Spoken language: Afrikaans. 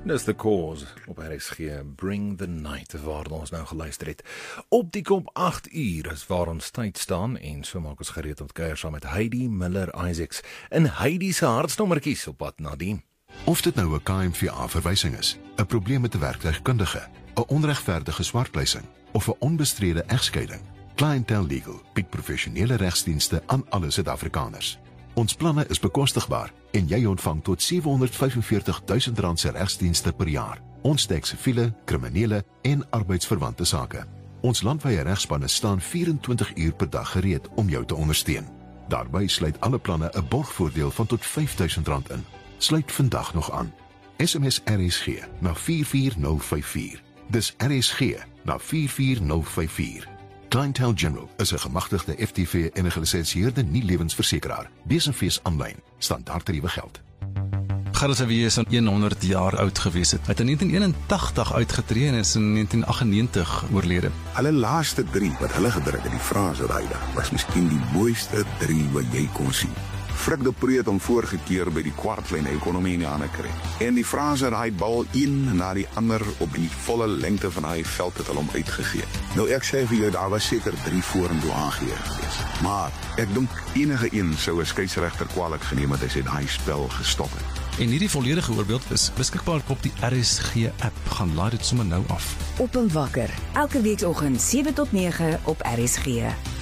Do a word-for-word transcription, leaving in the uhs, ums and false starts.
Dis The Cause op R S G, Bring the Night, waar ons nou geluister het. Op die kop agt uur is waar ons tyd staan, en so maak ons gereed om te kuier saam met Heidi Miller-Isaacs in Heidi se hartsnommertjies op pad na die. Of dit nou 'n K M V A-verwysing is, 'n probleem met 'n werktuigkundige, 'n onregverdige swartpleising of 'n onbestrede egskeiding, Clientele Legal bied professionele regsdienste aan alle Suid-Afrikaners. Ons planne is bekostigbaar en jy ontvang tot sewehonderdvyfenveertig duisend rand se regsdienste per jaar. Ons dek siviele, kriminele en arbeidsverwante sake. Ons landwyse regspanne staan vyf-en-twintig uur per dag gereed om jou te ondersteun. Daarby sluit alle planne 'n borgvoordeel van tot vyf duisend rand in. Sluit vandag nog aan. S M S R S G na vier vier nul vyf vier. Dis R S G na vier vier nul vyf vier. Clientele General is 'n gemagtigde F T V en 'n gelisensieerde nie-lewensversekeraar. Besenfees aanlyn, standaardtariewe geld. Gerrit se wie is honderd jaar oud gewees het. Hy het in negentien eenentagtig uitgetree en is in negentien aggennegentig oorlede. Hulle laaste drie wat hulle gedruk het, die frase daai dag, was miskien die mooiste drie wat jy kon sien. Frik de Pre het hom voorgekeer by die kwartlyn ekonomie in die hande kry. En die frase daai bal een na die ander op die volle lengte van daai veld het hulle hom uitgegee. Nou ek sê vir jou, daar was seker drie vorentoe aangegee gewees. Maar ek dink enige een sou 'n skeieregter kwaadlik geneem het as hy daai spel gestop het. En hierdie volledige voorbeeld is beskikbaar op die R S G app. Gaan laai dit sommer nou af. Op en wakker, elke weekoggend sewe tot nege op R S G.